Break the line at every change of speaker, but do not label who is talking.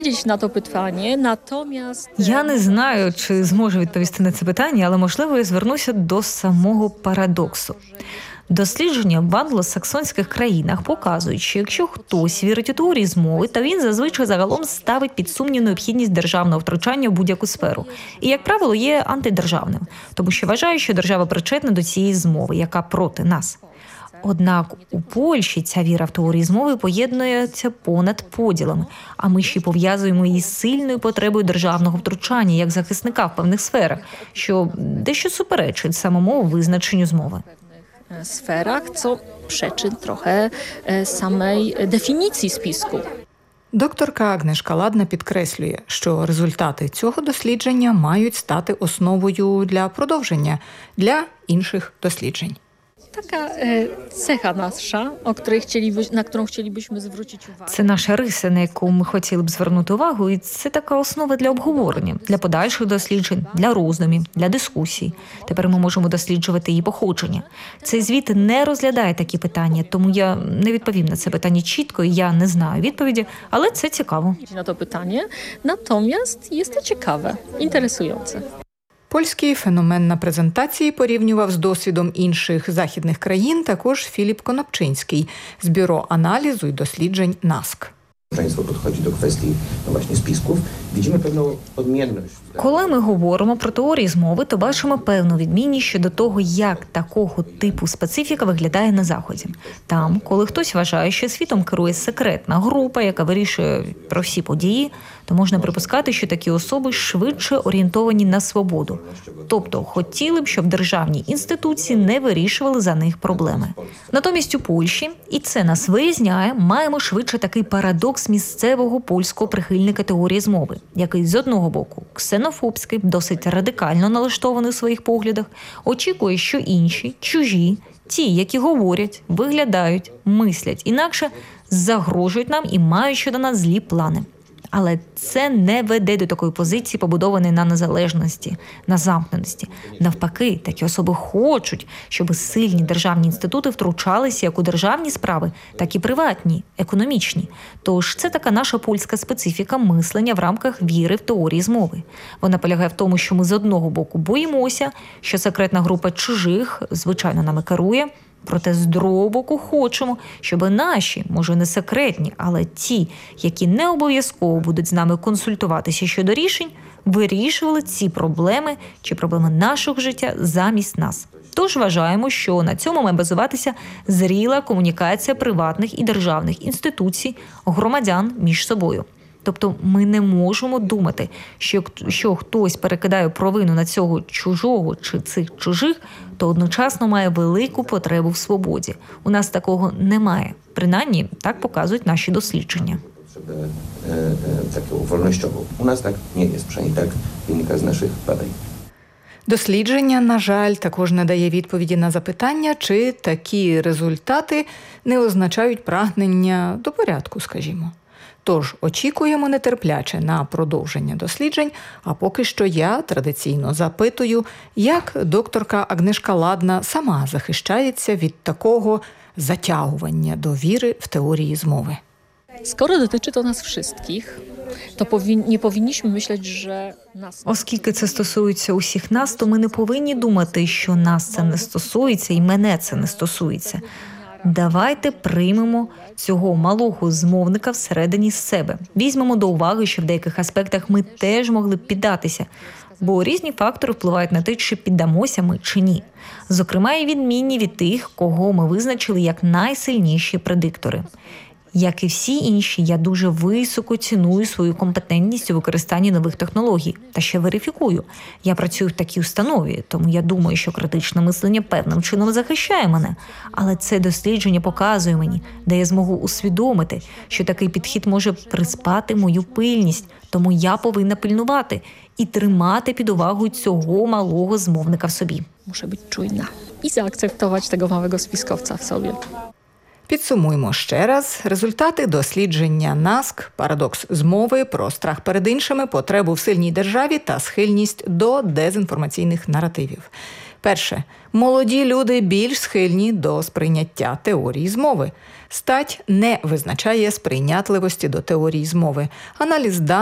Na to pytanie, natomiast
Я не знаю, чи зможу відповісти на це питання, але, можливо, я звернуся до самого парадоксу. Дослідження в англосаксонських країнах показують, що якщо хтось вірить у теорії змови, то він зазвичай загалом ставить під сумнів необхідність державного втручання в будь-яку сферу. І, як правило, є антидержавним, тому що вважає, що держава причетна до цієї змови, яка проти нас. Однак у Польщі ця віра в теорії змови поєднується понад поділами, а ми ще пов'язуємо її з сильною потребою державного втручання як захисника в певних сферах, що дещо суперечить самому визначенню змови.
sferach, co przeczy trochę samej definicji spisku.
Докторка Агнешка Ладна підкреслює, що результати цього дослідження мають стати основою для продовження для інших досліджень.
Taka cecha nasza, na którą chcielibyśmy zwrócić uwagę.
Це наша риса, на яку ми хотіли б звернути увагу, і це така основа для обговорення, для подальших досліджень, для роздумів, для дискусій. Тепер ми можемо досліджувати її походження. Цей звіт не розглядає такі питання, тому я не відповім на це питання чітко, і я не знаю відповіді, але це цікаво.
Na to pytanie, natomiast jest to ciekawe, interesujące.
Польський феномен на презентації порівнював з досвідом інших західних країн також Філіп Конопчинський з Бюро аналізу і досліджень НАСК.
Підходить до kwestii właśnie spisków. Widzimy pewną odmienność.
Коли ми говоримо про теорії змови, то бачимо певну відмінність щодо того, як такого типу специфіка виглядає на Заході. Там, коли хтось вважає, що світом керує секретна група, яка вирішує про всі події, то можна припускати, що такі особи швидше орієнтовані на свободу. Тобто, хотіли б, щоб державні інституції не вирішували за них проблеми. Натомість у Польщі, і це нас вирізняє, маємо швидше такий парадокс місцевого польського прихильника теорії змови, який з одного боку ксенофобський, досить радикально налаштований у своїх поглядах, очікує, що інші, чужі, ті, які говорять, виглядають, мислять інакше, загрожують нам і мають щодо нас злі плани. Але це не веде до такої позиції, побудованої на незалежності, на замкненості. Навпаки, такі особи хочуть, щоб сильні державні інститути втручалися як у державні справи, так і приватні, економічні. Тож це така наша польська специфіка мислення в рамках віри в теорії змови. Вона полягає в тому, що ми з одного боку боїмося, що секретна група чужих, звичайно, нами керує, проте з другого боку хочемо, щоб наші, може не секретні, але ті, які не обов'язково будуть з нами консультуватися щодо рішень, вирішували ці проблеми чи проблеми нашого життя замість нас. Тож вважаємо, що на цьому має базуватися зріла комунікація приватних і державних інституцій, громадян між собою. Тобто ми не можемо думати, що хтось перекидає провину на цього чужого чи цих чужих, то одночасно має велику потребу в свободі. У нас такого немає. Принаймні, так показують наші дослідження.
Taką wolnościową. U nas tak nie jest, przynajmniej tak wynika z naszych badań.
Дослідження, на жаль, також не дає відповіді на запитання, чи такі результати не означають прагнення до порядку, скажімо. Тож очікуємо нетерпляче на продовження досліджень, а поки що я традиційно запитую, як докторка Агнешка Ладна сама захищається від такого затягування до віри в теорії змови.
Skoro dotyczy to nas wszystkich, to nie powinniśmy myśleć, że nas...
Оскільки це стосується усіх нас, то ми не повинні думати, що нас це не стосується і мене це не стосується. Давайте приймемо цього малого змовника всередині себе. Візьмемо до уваги, що в деяких аспектах ми теж могли б піддатися, бо різні фактори впливають на те, чи піддамося ми чи ні. Зокрема, і відмінні від тих, кого ми визначили як найсильніші предиктори. Як і всі інші, я дуже високо ціную свою компетентність у використанні нових технологій. Та ще верифікую. Я працюю в такій установі, тому я думаю, що критичне мислення певним чином захищає мене. Але це дослідження показує мені, де я зможу усвідомити, що такий підхід може приспати мою пильність, тому я повинна пильнувати і тримати під увагою цього малого змовника в собі.
Muszę być czujna i zaakceptować tego małego spiskowca w sobie.
Підсумуємо ще раз результати дослідження НАСК, парадокс змови, про страх перед іншими, потребу в сильній державі та схильність до дезінформаційних наративів. Перше. Молоді люди більш схильні до сприйняття теорії змови. Стать не визначає сприйнятливості до теорії змови. Аналіз